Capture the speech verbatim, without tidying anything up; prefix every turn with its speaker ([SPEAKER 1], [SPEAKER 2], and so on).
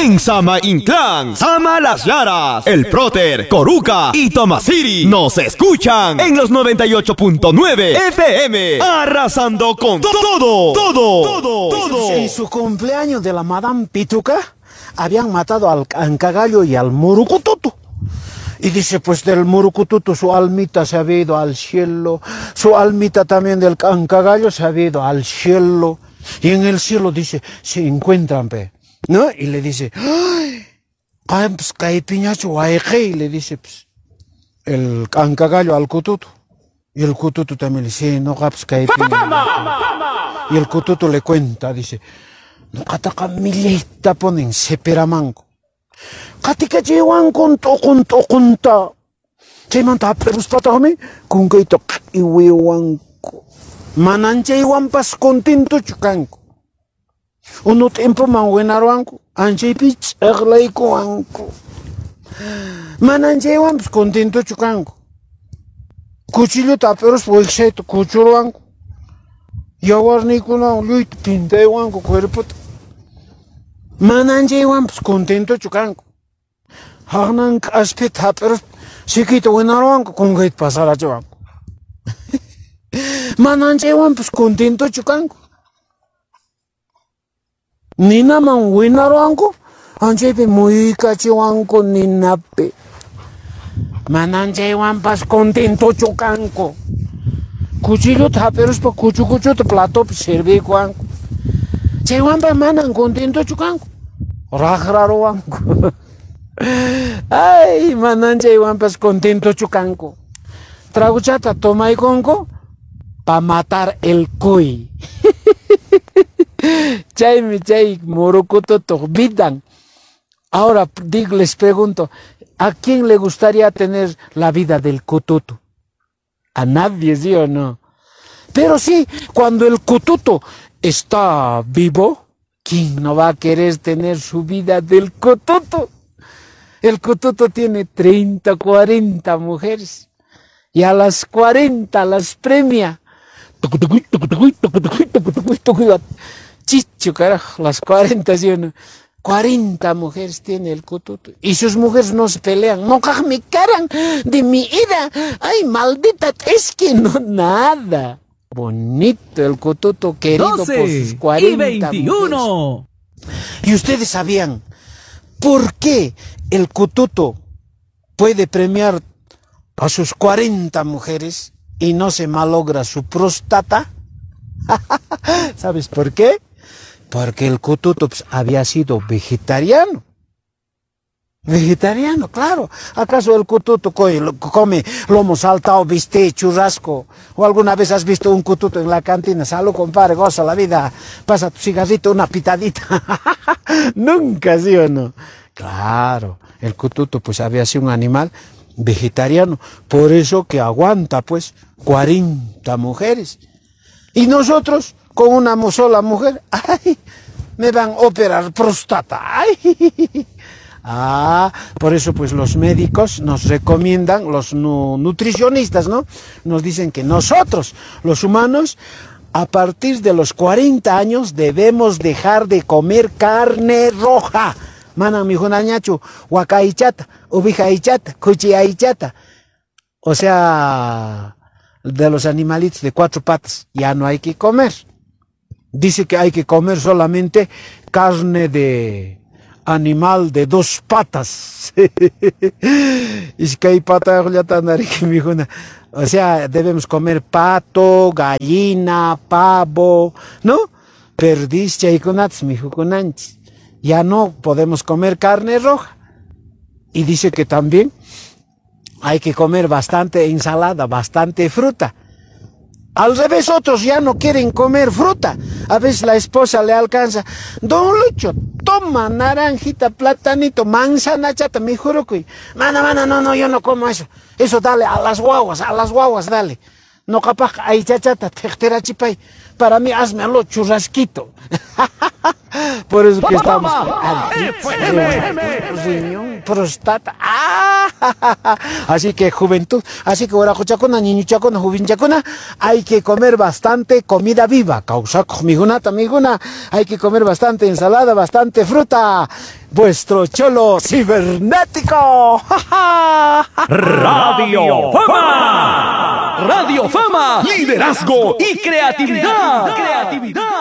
[SPEAKER 1] En Sama Inclán, Sama Las Llaras, El Próter, Coruca y Tomasiri nos escuchan en los noventa y ocho punto nueve F M, arrasando con to- todo, todo, todo, todo.
[SPEAKER 2] En su cumpleaños de la Madame Pituca, habían matado al cancagallo y al murucututu. Y dice, pues del murucututu su almita se había ido al cielo, su almita también del cancagallo se había ido al cielo. Y en el cielo dice, se encuentran, pe, ¿no? Y le dice, ¡ay! Pues, caipiñacho, y le dice, pues, el cancagallo al cututu. Y el cututu también le dice, no, pues, caipiñacho. Y el cututu le cuenta, dice, no, kataka milita ponen seperamanco. Katika llevan con to con to con ta. Cheman ta perus patame con que to iwiwanco. Mananche iwan pas contento chucanco. Uno tiempo man buenaruanco. Anche pich erleiko anco. Mananche iwan pas contento chucanco. Cuchillo ta perus bolseto cuchuruanco. Yawarni kuna luit pinte wanco cuerpo. Mananche iwan pas contento chucanco. Hagnan aspet pero chiquito buenaruanco con que pasara chucanco. Mananche iwan pues contento chucanco. Nina man buenaruanco. Anche pe muy cachiwanco ninape. Mananche iwan pas contento chucanco. Cuchillo taperos pa cuchu cuchu te plato sirve cuanco. Che iwan pa manan contento chucanco. Rajaruanco. Ay, mananche iwan pas contento chucanco. Traguchata toma y conco pa matar el cuy. Chay mi chay morocoto torbidan. Ahora digo, les pregunto, ¿a quién le gustaría tener la vida del cututo? A nadie, ¿sí o no? Pero sí, cuando el cututo está vivo, ¿quién no va a querer tener su vida del cututo? El cututo tiene treinta, cuarenta mujeres. Y a las cuarenta las premia. Chicho, carajo, las cuarenta, ¿sí o no? cuarenta mujeres tiene el cututo. Y sus mujeres no se pelean. No me caran de mi ira. Ay, maldita, es que no, nada. Bonito el cututo querido por sus cuarenta
[SPEAKER 3] y veintiuno.
[SPEAKER 2] Mujeres. Y ustedes sabían por qué el cututo puede premiar a sus cuarenta mujeres y no se malogra su próstata. ¿Sabes por qué? Porque el cututo pues, había sido vegetariano. Vegetariano, claro. ¿Acaso el cututo come lomo saltado, bistec, churrasco? ¿O alguna vez has visto un cututo en la cantina? Salud, compadre, goza la vida. Pasa tu cigarrito, una pitadita. Nunca, ¿sí o no? Claro, el cututo pues había sido un animal vegetariano. Por eso que aguanta pues cuarenta mujeres. Y nosotros, con una sola mujer, ¡ay! Me van a operar próstata. ¡Ay! Ah, por eso pues los médicos nos recomiendan, los nu nutricionistas, ¿no? Nos dicen que nosotros, los humanos, a partir de los cuarenta años debemos dejar de comer carne roja. Mana mi junañachu, huacaichata, ubijaichata, cuchiaichata. O sea, de los animalitos de cuatro patas, ya no hay que comer. Dice que hay que comer solamente carne de animal de dos patas. Es que hay pata, o sea, debemos comer pato, gallina, pavo, ¿no? Perdiz, chaiconats, mijuconanchis. Ya no podemos comer carne roja. Y dice que también hay que comer bastante ensalada, bastante fruta. Al revés, otros ya no quieren comer fruta. A veces la esposa le alcanza, don Lucho, toma naranjita, platanito, manzana chata, me juro que, mana, mana, no, no, yo no como eso. Eso dale a las guaguas, a las guaguas dale. No capaz, ahí chachata, techtera chipay. Para mí, hazme lo churrasquito. Por eso que estamos riñón, próstata. Así que juventud, así que ahora chacona, niño chacona, joven chacona, hay que comer bastante comida viva. Causa miguna, miguna, hay que comer bastante ensalada, bastante fruta. vuestro cholo cibernético.
[SPEAKER 1] Radio Fama. Radio Fama. Liderazgo y creatividad. Creatividad.